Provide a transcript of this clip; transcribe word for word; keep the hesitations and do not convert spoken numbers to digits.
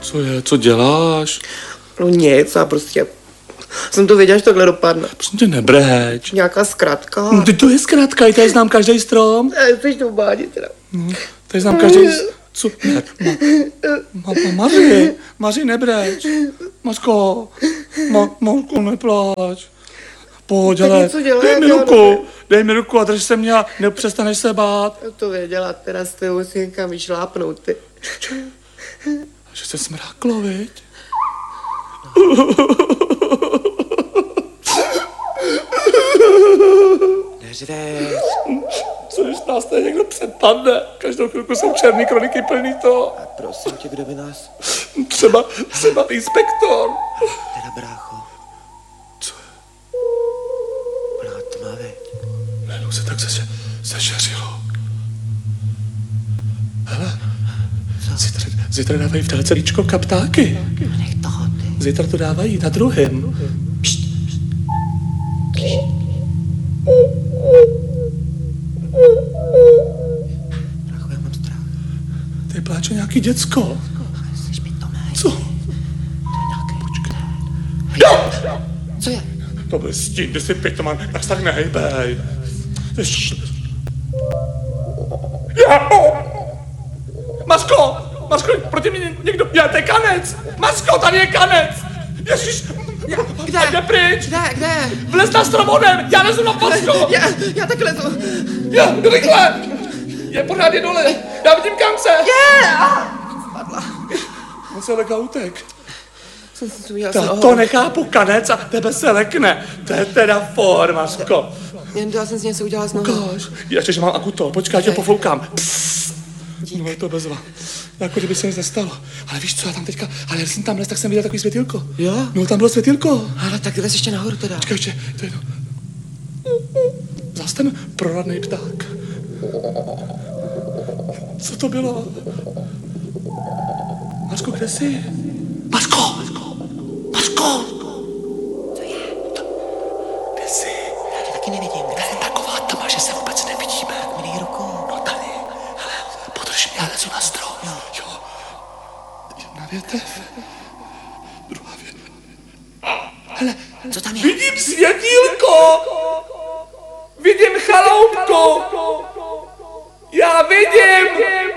Co je, co děláš? No nic, a prostě jsem to věděla, že takhle dopadne. Prosím tě, nebreč. Nějaká zkratka. No, ty to je zkrátka, i tady znám každý strom. Jsi to bádě teda. No, tady znám každý... Co? Ne, ma, ma, ma, Maři, Maři, nebreč. Mařko, ma, Mařko, nepláč. Pojď, hele, dej mi ruku, dej mi ruku a drž se mě a nepřestaneš se bát. Já to věděla, teda s tebou si někam vyšlápnout, ty. Že se smráklo, viď? Neřveš. Co když nás tady někdo předpadne? Každou chvilku jsou černý kroniky plný to. A prosím tě, kdo by nás... Třeba, třeba inspektor. Teda brácho. Co je? Plná tma, veď. Najednou se tak zeše, zešeřilo. Hele, zítra, zítra dávají v telecelíčko kaptáky. Nech toho, ty. Zítra to dávají na druhém. Pšt. Brácho, já mám strach. Tady pláče nějaký děcko. Jsi mi to méně. Co? To je nějaký... Počkej. Jo! Co je? To byl stín, ty jsi pitoman, tak se tak nehejbej. Mařko! Mařko, proti mě někdo... Já, to je kanec! Mařko, tady je kanec! Ježiš! Kde? Jde pryč! Kde, kde? Vlez na stromonem! Já lezu na pasko! Já, já takhle to... Já, rychle! Je pořád je dole! Já vidím kance! Je! Spadla. On se leka utek. Jsem si udělal Ta, to nechápu, kanec a tebe se lekne. To je teda for, Mařko. Jen já jsem si něco udělala s nohou. Ukáž. Ještě, že mám akuto. Počkej, já tě pofoukám. No je to bezva. Jako kdyby se nic nestalo. Ale víš co, já tam teďka, ale když jsem tam les, tak jsem viděl takový světýlko. Jo? No tam bylo světýlko. Ale tak jdeš ještě nahoru teda. Počkej, ještě, to je to. Zas ten proradnej pták. Co to bylo? Mařko, kde jsi? Mařko! Mařko! Co je? Kde jsi? Já tě taky nevidím. Kde je taková tma, že se vůbec nevidíme. Tak mi dej ruku. No tady. Hele, podrž mě, já lezu na strom. Jo. Jo. Jedna větev. Druhá větev. Hele, Co tam je? vidím světýlko! Vidím chaloupku! Já vidím!